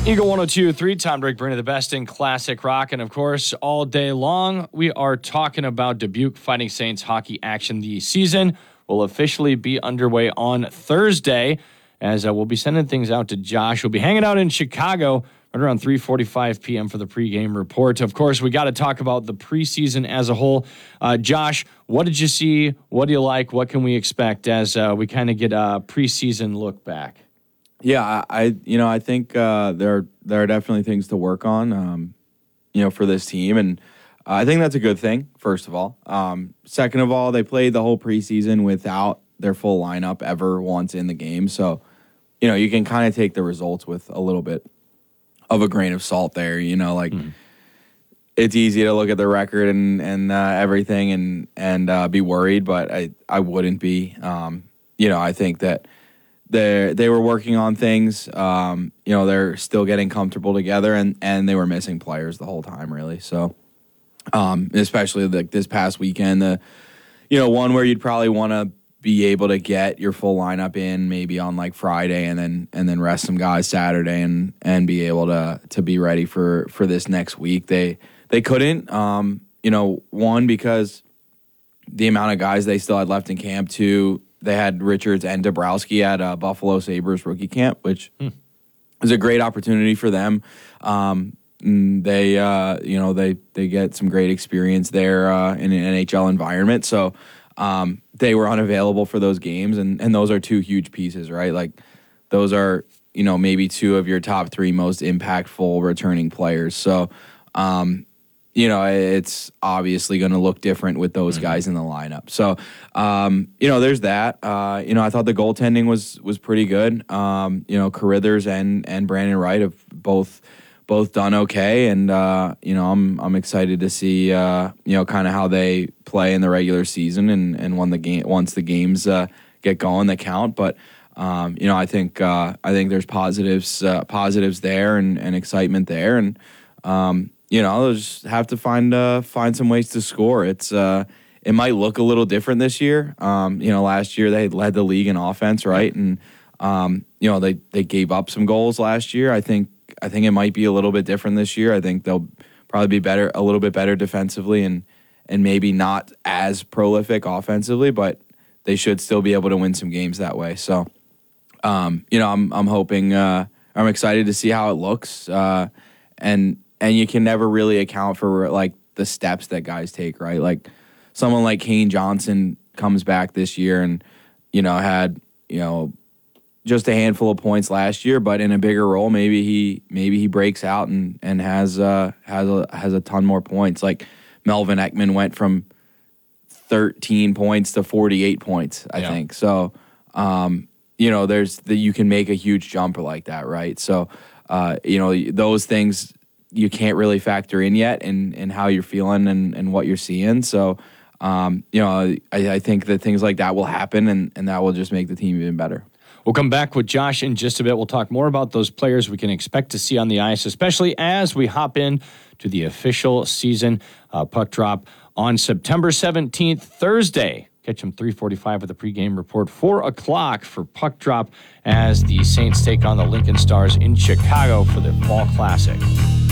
Eagle 102.3, Tom Drake bringing the best in classic rock. And of course, all day long, we are talking about Dubuque Fighting Saints hockey action. The season will officially be underway on Thursday, as we'll be sending things out to Josh. We'll be hanging out in Chicago right around 3:45 p.m. for the pregame report. Of course, we got to talk about the preseason as a whole. Josh, what did you see? What do you like? What can we expect as we kind of get a preseason look back? Yeah, I think there are definitely things to work on, for this team, and I think that's a good thing. First of all, second of all, they played the whole preseason without their full lineup ever once in the game, so you can kind of take the results with a little bit of a grain of salt there. It's easy to look at the record and everything and be worried, but I wouldn't be. I think that they were working on things. They're still getting comfortable together, and they were missing players the whole time, really. So, especially this past weekend, one where you'd probably want to be able to get your full lineup in maybe on like Friday, and then rest some guys Saturday, and be able to be ready for this next week. They couldn't. One, because the amount of guys they still had left in camp. Two, they had Richards and Dabrowski at Buffalo Sabres rookie camp, which is a great opportunity for them. They get some great experience there in an NHL environment. So they were unavailable for those games, and those are two huge pieces, right? Like those are maybe two of your top three most impactful returning players. So it's obviously going to look different with those guys in the lineup. So, there's that. I thought the goaltending was pretty good. Carithers and Brandon Wright have both done okay, and I'm excited to see kind of how they play in the regular season and once the games get going that count. But I think there's positives there and excitement there, and they'll just have to find some ways to score. It might look a little different this year. Last year they led the league in offense, right? And they gave up some goals last year. I think it might be a little bit different this year. I think they'll probably be a little bit better defensively, and maybe not as prolific offensively, but they should still be able to win some games that way. So, I'm hoping. I'm excited to see how it looks, and you can never really account for like the steps that guys take, right? Like someone like Kane Johnson comes back this year and had just a handful of points last year, but in a bigger role, maybe he breaks out and has a ton more points. Like Melvin Ekman went from 13 points to 48 points, I think. So you can make a huge jump like that, right? So those things you can't really factor in yet in how you're feeling and what you're seeing. So, I think that things like that will happen, and that will just make the team even better. We'll come back with Josh in just a bit. We'll talk more about those players we can expect to see on the ice, especially as we hop in to the official season puck drop on September 17th, Thursday. Catch them 3:45 with the pregame report, 4 o'clock for puck drop as the Saints take on the Lincoln Stars in Chicago for the Fall Classic.